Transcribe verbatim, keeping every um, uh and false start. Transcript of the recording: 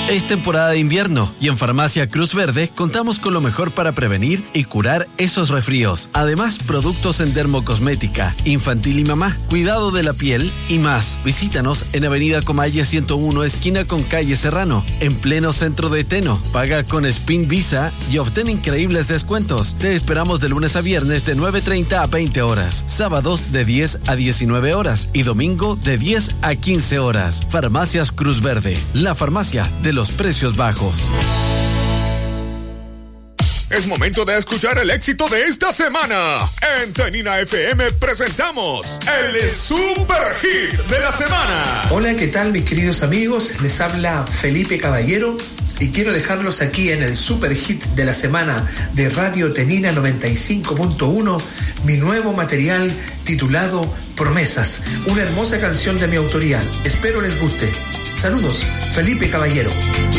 Es temporada de invierno y en Farmacia Cruz Verde contamos con lo mejor para prevenir y curar esos resfríos. Además, productos en dermocosmética, infantil y mamá, cuidado de la piel y más. Visítanos en Avenida Comalle ciento uno, esquina con calle Serrano, en pleno centro de Teno. Paga con Spin Visa y obtén increíbles descuentos. Te esperamos de lunes a viernes de nueve treinta a veinte horas, sábados de diez a diecinueve horas y domingo de diez a quince horas. Farmacias Cruz Verde, la farmacia de los precios bajos. Es momento de escuchar el éxito de esta semana. En Tenina F M presentamos el Super Hit de la semana. Hola, ¿qué tal mis queridos amigos? Les habla Felipe Caballero y quiero dejarlos aquí en el Super Hit de la semana de Radio Tenina noventa y cinco punto uno, mi nuevo material titulado Promesas, una hermosa canción de mi autoría. Espero les guste. Saludos, Felipe Caballero.